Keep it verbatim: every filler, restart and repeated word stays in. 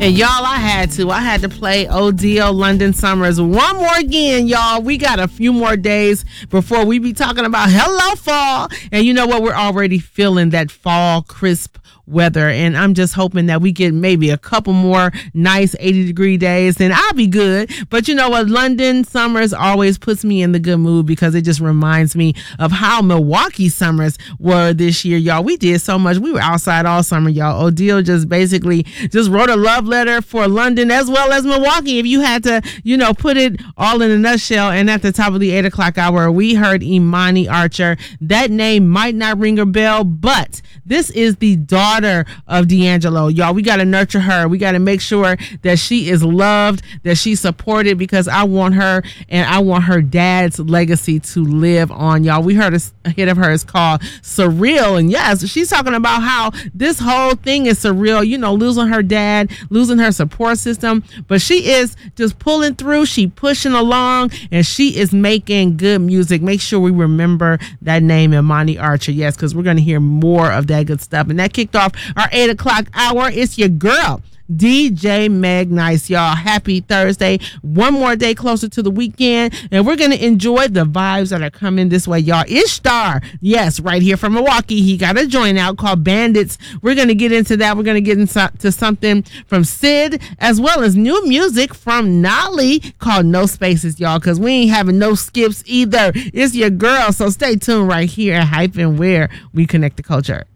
And y'all, I had to. I had to play O D O London Summers one more again, y'all. We got a few more days before we be talking about hello fall. And you know what? We're already feeling that fall crisp weather, and I'm just hoping that we get maybe a couple more nice eighty degree days, and I'll be good. But you know what? London summers always puts me in the good mood because it just reminds me of how Milwaukee summers were this year, y'all. We did so much. We were outside all summer, y'all. Odile just basically just wrote a love letter for London as well as Milwaukee, if you had to, you know, put it all in a nutshell. And at the top of the eight o'clock hour, we heard Imani Archer. That name might not ring a bell, but this is the daughter of D'Angelo, y'all. We got to nurture her. We got to make sure that she is loved, that she's supported, because I want her and I want her dad's legacy to live on, y'all. We heard a, a hit of hers called Surreal, and yes, she's talking about how this whole thing is surreal, you know, losing her dad, losing her support system, but she is just pulling through. She pushing along, and she is making good music. Make sure we remember that name, Imani Archer, yes, because we're going to hear more of that good stuff. And that kicked off our eight o'clock hour. It's your girl, D J Meg Nice, y'all. Happy Thursday. One more day closer to the weekend, and we're going to enjoy the vibes that are coming this way, y'all. Ishtar, yes, right here from Milwaukee. He got a joint out called Bandits. We're going to get into that. We're going to get into something from Sid, as well as new music from Nolly called No Spaces, y'all, because we ain't having no skips either. It's your girl, so stay tuned right here at Hype and Where we connect the culture.